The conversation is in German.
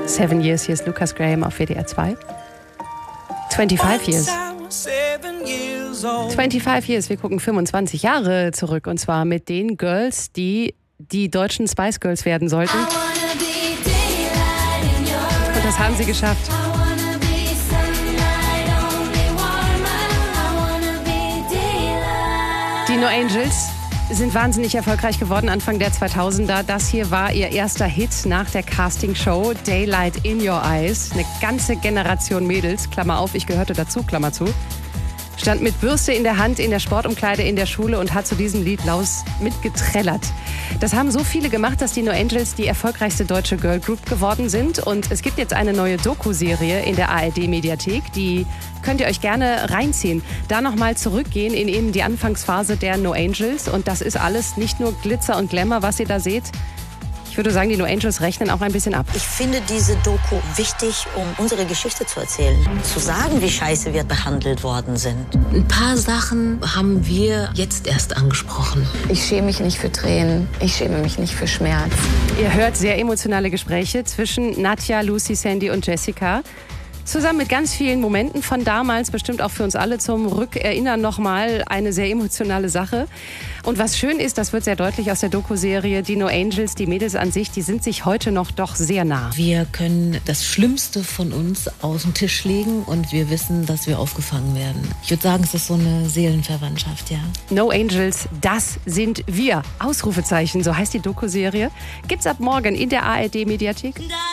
7 Years, hier ist Lucas Graham auf WDR 2. 25 Years. 25 Years, wir gucken 25 Jahre zurück und zwar mit den Girls, die die deutschen Spice Girls werden sollten. Und das haben sie geschafft. Die No Angels sind wahnsinnig erfolgreich geworden Anfang der 2000er. Das hier war ihr erster Hit nach der Castingshow Daylight in Your Eyes. Eine ganze Generation Mädels, Klammer auf, ich gehörte dazu, Klammer zu, stand mit Bürste in der Hand in der Sportumkleide in der Schule und hat zu diesem Lied laut mitgetrellert. Das haben so viele gemacht, dass die No Angels die erfolgreichste deutsche Girlgroup geworden sind. Und es gibt jetzt eine neue Doku-Serie in der ARD-Mediathek, die könnt ihr euch gerne reinziehen. Da nochmal zurückgehen in eben die Anfangsphase der No Angels. Und das ist alles nicht nur Glitzer und Glamour, was ihr da seht. Ich würde sagen, die No Angels rechnen auch ein bisschen ab. Ich finde diese Doku wichtig, um unsere Geschichte zu erzählen. Zu sagen, wie scheiße wir behandelt worden sind. Ein paar Sachen haben wir jetzt erst angesprochen. Ich schäme mich nicht für Tränen. Ich schäme mich nicht für Schmerz. Ihr hört sehr emotionale Gespräche zwischen Nadja, Lucy, Sandy und Jessica. Zusammen mit ganz vielen Momenten von damals, bestimmt auch für uns alle zum Rückerinnern nochmal eine sehr emotionale Sache. Und was schön ist, das wird sehr deutlich aus der Doku-Serie, die No Angels, die Mädels an sich, die sind sich heute noch doch sehr nah. Wir können das Schlimmste von uns auf den Tisch legen und wir wissen, dass wir aufgefangen werden. Ich würde sagen, es ist so eine Seelenverwandtschaft, ja. No Angels, das sind wir. Ausrufezeichen, so heißt die Doku-Serie. Gibt's ab morgen in der ARD-Mediathek.